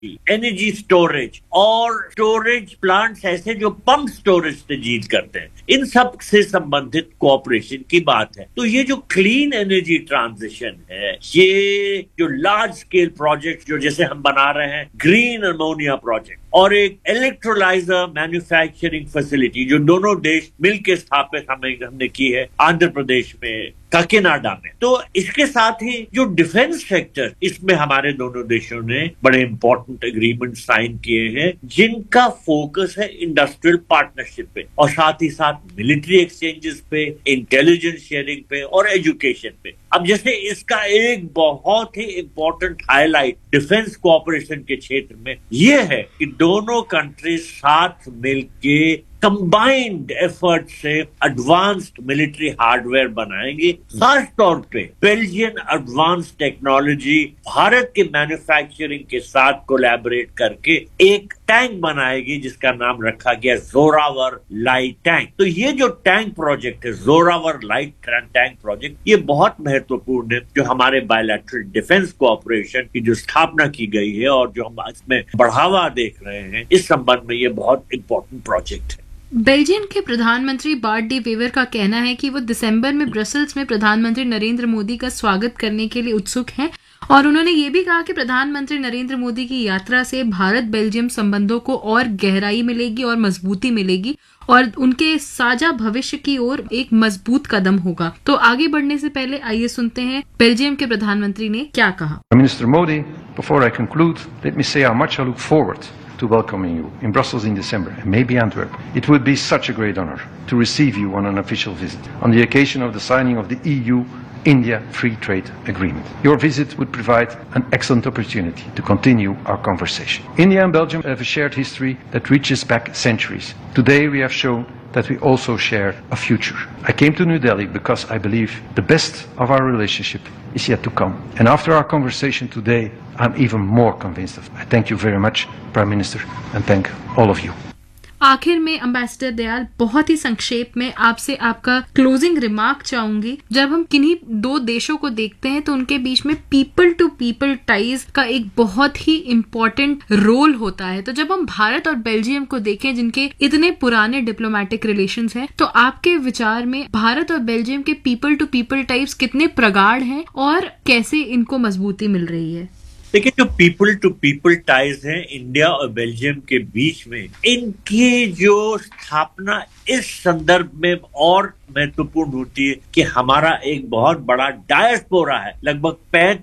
Energy storage और storage plants ऐसे जो पंप स्टोरेज से डील करते हैं, इन सब से संबंधित कोऑपरेशन की बात है। तो ये जो क्लीन एनर्जी ट्रांजिशन है, ये जो लार्ज स्केल प्रोजेक्ट जो जैसे हम बना रहे हैं ग्रीन अमोनिया प्रोजेक्ट और एक इलेक्ट्रोलाइजर मैन्युफैक्चरिंग फैसिलिटी जो दोनों देश मिलकर स्थापित हमने की है आंध्र प्रदेश में काकीनाडा में। तो इसके साथ ही जो डिफेंस सेक्टर, इसमें हमारे दोनों देशों ने बड़े इंपॉर्टेंट एग्रीमेंट साइन किए हैं जिनका फोकस है इंडस्ट्रियल पार्टनरशिप पे और साथ ही साथ मिलिट्री एक्सचेंजेस पे, इंटेलिजेंस शेयरिंग पे और एजुकेशन पे। अब जैसे इसका एक बहुत ही इंपॉर्टेंट हाईलाइट डिफेंस कोऑपरेशन के क्षेत्र में ये है कि दोनों कंट्रीज साथ मिलके कंबाइंड एफर्ट से एडवांस्ड मिलिट्री हार्डवेयर बनाएंगे। खास तौर पे बेल्जियन एडवांस टेक्नोलॉजी भारत के मैन्युफैक्चरिंग के साथ कोलैबोरेट करके एक टैंक बनाएगी जिसका नाम रखा गया जोरावर लाइट टैंक। तो ये जो टैंक प्रोजेक्ट है, जोरावर लाइट टैंक प्रोजेक्ट, ये बहुत महत्वपूर्ण है जो हमारे बायलैटरल डिफेंस कोऑपरेशन की जो स्थापना की गई है और जो हम इसमें बढ़ावा देख रहे हैं, इस संबंध में ये बहुत इंपॉर्टेंट प्रोजेक्ट है। बेल्जियम के प्रधानमंत्री बार्ट डी वेवर का कहना है कि वो दिसंबर में ब्रसल्स में प्रधानमंत्री नरेंद्र मोदी का स्वागत करने के लिए उत्सुक हैं और उन्होंने ये भी कहा कि प्रधानमंत्री नरेंद्र मोदी की यात्रा से भारत बेल्जियम संबंधों को और गहराई मिलेगी और मजबूती मिलेगी और उनके साझा भविष्य की ओर एक मजबूत कदम होगा। तो आगे बढ़ने से पहले आइए सुनते हैं बेल्जियम के प्रधानमंत्री ने क्या कहा। Minister Modi, before I conclude, let me say how much I look forward to welcoming you in Brussels in December and maybe Antwerp. It would be such a great honor to receive you on an official visit on the occasion of the signing of the EU-India Free Trade Agreement. Your visit would provide an excellent opportunity to continue our conversation. India and Belgium have a shared history that reaches back centuries. Today we have shown that we also share a future. I came to New Delhi because I believe the best of our relationship is yet to come. And after our conversation today, I'm even more convinced of it. I thank you very much, Prime Minister, and thank all of you. आखिर में ambassador Dayal, बहुत ही संक्षेप में आपसे आपका closing remark चाहूंगी। जब हम किन्हीं दो देशों को देखते हैं तो उनके बीच में पीपल टू पीपल टाइज का एक बहुत ही इम्पोर्टेंट रोल होता है। तो जब हम भारत और बेल्जियम को देखें जिनके इतने पुराने डिप्लोमेटिक रिलेशंस हैं, तो आपके विचार में भारत और बेल्जियम के पीपल टू पीपल टाइज कितने प्रगाढ़ हैं और कैसे इनको मजबूती मिल रही है? देखिए, जो पीपल टू पीपल टाइज हैं इंडिया और बेल्जियम के बीच में, इनकी जो स्थापना इस संदर्भ में और महत्वपूर्ण होती है कि हमारा एक बहुत बड़ा डायस्पोरा है, लगभग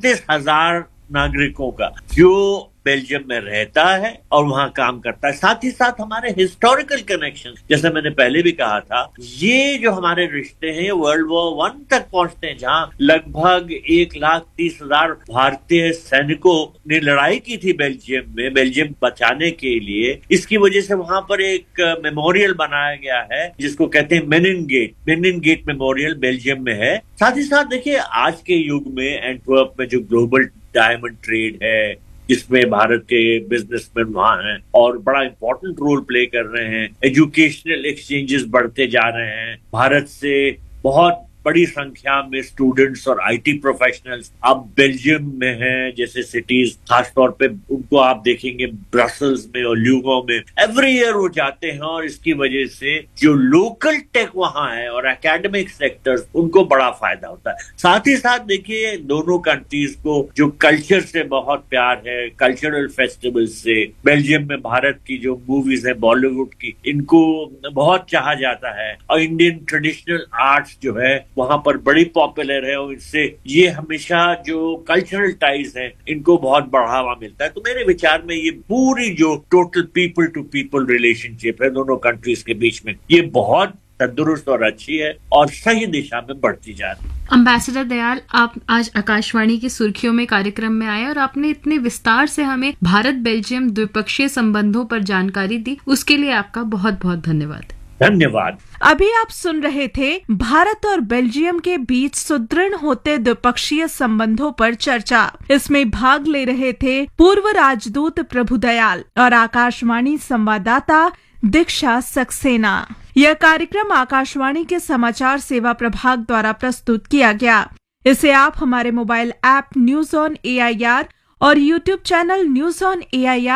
35,000 नागरिकों का, जो बेल्जियम में रहता है और वहां काम करता है। साथ ही साथ हमारे हिस्टोरिकल कनेक्शन, जैसे मैंने पहले भी कहा था, ये जो हमारे रिश्ते हैं वर्ल्ड वॉर 1 तक पहुंचते हैं, जहां लगभग 1,30,000 भारतीय सैनिकों ने लड़ाई की थी बेल्जियम में, बेल्जियम बचाने के लिए। इसकी वजह से वहां पर एक मेमोरियल बनाया गया है जिसको कहते हैं मेनिन गेट मेमोरियल बेल्जियम में है। साथ ही साथ देखिए, आज के युग में एंटवर्प में जो ग्लोबल डायमंड ट्रेड है, जिसमें भारत के बिजनेसमैन वहां हैं और बड़ा इंपॉर्टेंट रोल प्ले कर रहे हैं, एजुकेशनल एक्सचेंजेस बढ़ते जा रहे हैं, भारत से बहुत बड़ी संख्या में स्टूडेंट्स और आईटी प्रोफेशनल्स अब बेल्जियम में हैं, जैसे सिटीज, खासतौर पे उनको आप देखेंगे ब्रसल्स में और ल्यूगो में एवरी ईयर वो जाते हैं और इसकी वजह से जो लोकल टेक वहां है और एकेडमिक सेक्टर्स, उनको बड़ा फायदा होता है। साथ ही साथ देखिए, दोनों कंट्रीज को जो कल्चर से बहुत प्यार है, कल्चरल फेस्टिवल से, बेल्जियम में भारत की जो मूवीज है बॉलीवुड की, इनको बहुत चाहा जाता है और इंडियन ट्रेडिशनल आर्ट्स जो है वहां पर बड़ी पॉपुलर है और इससे ये हमेशा जो कल्चरल टाइज हैं इनको बहुत बढ़ावा मिलता है। तो मेरे विचार में ये पूरी जो total people to people relationship है दोनों कंट्रीज के बीच में, ये बहुत तंदुरुस्त और अच्छी है और सही दिशा में बढ़ती जा रही है। एम्बेसडर दयाल, आप आज आकाशवाणी की सुर्खियों में कार्यक्रम में आए और आपने इतने विस्तार से हमें भारत बेल्जियम द्विपक्षीय संबंधों पर जानकारी दी, उसके लिए आपका बहुत बहुत धन्यवाद। धन्यवाद। अभी आप सुन रहे थे भारत और बेल्जियम के बीच सुदृढ़ होते द्विपक्षीय संबंधों पर चर्चा। इसमें भाग ले रहे थे पूर्व राजदूत प्रभुदयाल और आकाशवाणी संवाददाता दीक्षा सक्सेना। यह कार्यक्रम आकाशवाणी के समाचार सेवा प्रभाग द्वारा प्रस्तुत किया गया। इसे आप हमारे mobile app news on AIR और YouTube channel news on AIR